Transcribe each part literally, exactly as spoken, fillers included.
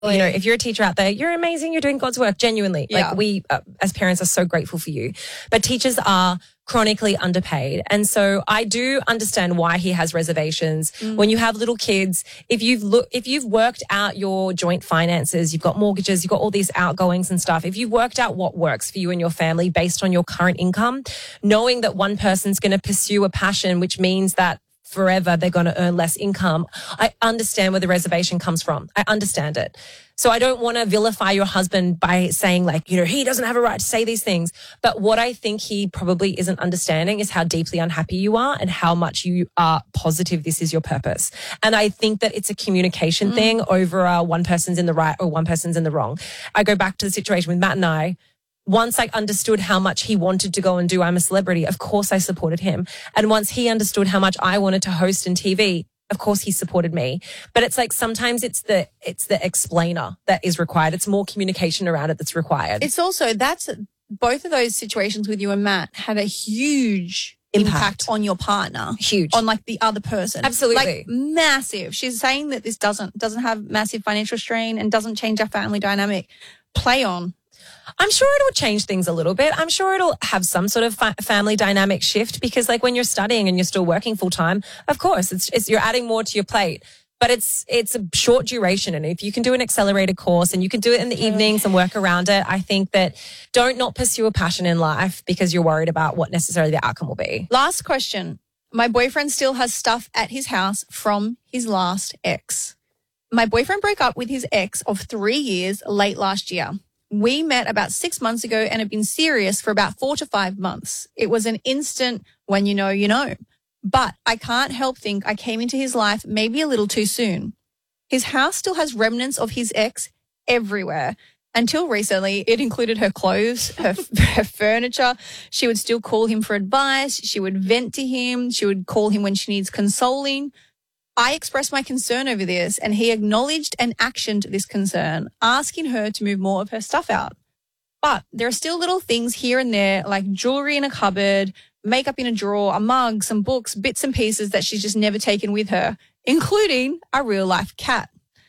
You know, if you're a teacher out there, you're amazing. You're doing God's work, genuinely. Yeah. Like we, uh, as parents, are so grateful for you. But teachers are chronically underpaid. And so I do understand why he has reservations. Mm. When you have little kids, if you've look, if you've worked out your joint finances, you've got mortgages, you've got all these outgoings and stuff. If you've worked out what works for you and your family based on your current income, knowing that one person's going to pursue a passion, which means that forever they're going to earn less income. I understand where the reservation comes from. I understand it. So I don't want to vilify your husband by saying like, you know, he doesn't have a right to say these things. But what I think he probably isn't understanding is how deeply unhappy you are and how much you are positive this is your purpose. And I think that it's a communication mm. thing over uh, one person's in the right or one person's in the wrong. I go back to the situation with Matt and I. Once I understood how much he wanted to go and do I'm a Celebrity, of course I supported him. And once he understood how much I wanted to host in T V, of course he supported me. But it's like sometimes it's the it's the explainer that is required. It's more communication around it that's required. It's also, that's both of those situations with you and Matt had a huge impact, impact on your partner. Huge. On like the other person. Absolutely. Like massive. She's saying that this doesn't doesn't have massive financial strain and doesn't change our family dynamic. Play on. I'm sure it'll change things a little bit. I'm sure it'll have some sort of fa- family dynamic shift because like when you're studying and you're still working full time, of course, it's, it's, you're adding more to your plate, but it's, it's a short duration. And if you can do an accelerated course and you can do it in the okay. evenings and work around it, I think that don't not pursue a passion in life because you're worried about what necessarily the outcome will be. Last question. My boyfriend still has stuff at his house from his last ex. My boyfriend broke up with his ex of three years late last year. We met about six months ago and have been serious for about four to five months. It was an instant when you know, you know. But I can't help think I came into his life maybe a little too soon. His house still has remnants of his ex everywhere. Until recently, it included her clothes, her, her furniture. She would still call him for advice. She would vent to him. She would call him when she needs consoling. I expressed my concern over this and he acknowledged and actioned this concern, asking her to move more of her stuff out. But there are still little things here and there like jewelry in a cupboard, makeup in a drawer, a mug, some books, bits and pieces that she's just never taken with her, including a real life cat.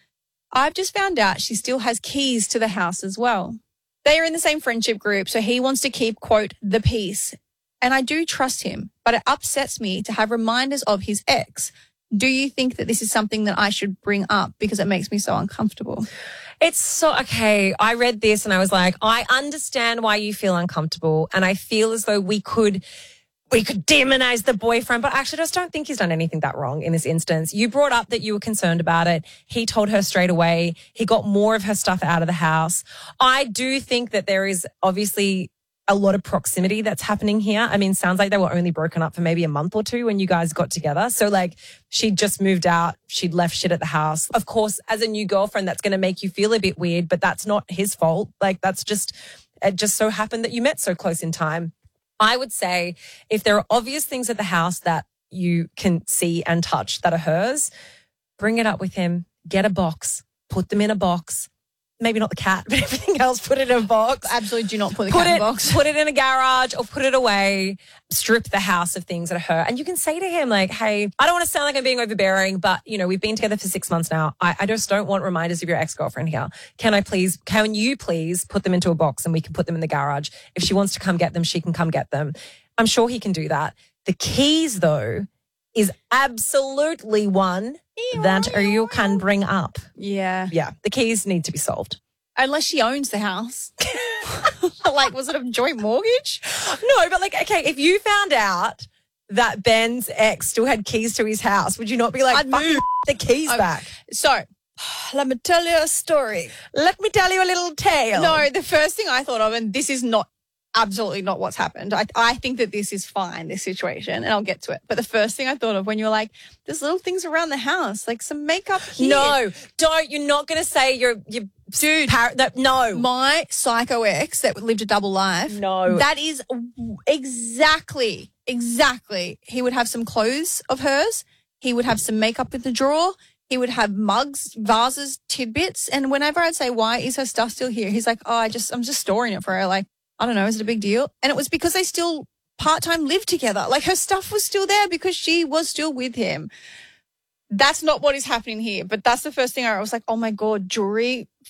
I've just found out she still has keys to the house as well. They are in the same friendship group, so he wants to keep, quote, the peace. And I do trust him, but it upsets me to have reminders of his ex. Do you think that this is something that I should bring up because it makes me so uncomfortable? It's so, okay, I read this and I was like, I understand why you feel uncomfortable and I feel as though we could, we could demonize the boyfriend, but I actually just don't think he's done anything that wrong in this instance. You brought up that you were concerned about it. He told her straight away. He got more of her stuff out of the house. I do think that there is obviously a lot of proximity that's happening here. I mean, sounds like they were only broken up for maybe a month or two when you guys got together. So like she'd just moved out. She'd left shit at the house. Of course, as a new girlfriend, that's going to make you feel a bit weird, but that's not his fault. Like that's just, it just so happened that you met so close in time. I would say if there are obvious things at the house that you can see and touch that are hers, bring it up with him, get a box, put them in a box. Maybe not the cat, but everything else, put it in a box. Absolutely do not put the put cat in it, a box. Put it in a garage or put it away. Strip the house of things that are her. And you can say to him like, hey, I don't want to sound like I'm being overbearing, but, you know, we've been together for six months now. I, I just don't want reminders of your ex-girlfriend here. Can I please, can you please put them into a box and we can put them in the garage? If she wants to come get them, she can come get them. I'm sure he can do that. The keys, though, is absolutely one that you can bring up. Yeah. Yeah. The keys need to be solved. Unless she owns the house. Like, was it a joint mortgage? No, but like, okay, if you found out that Ben's ex still had keys to his house, would you not be like, I'd move the keys okay. back? So, let me tell you a story. Let me tell you a little tale. No, the first thing I thought of, and this is not absolutely not what's happened. I, I think that this is fine, this situation, and I'll get to it. But the first thing I thought of when you were like, there's little things around the house, like some makeup here. No, don't. You're not going to say you're, you're Dude, par- that, no. My psycho ex that lived a double life. No. That is exactly, exactly. He would have some clothes of hers. He would have some makeup in the drawer. He would have mugs, vases, tidbits. And whenever I'd say, why is her stuff still here? He's like, oh, I just, I'm just storing it for her. Like, I don't know, is it a big deal? And it was because they still part-time lived together. Like her stuff was still there because she was still with him. That's not what is happening here. But that's the first thing I was like, oh my God, jewelry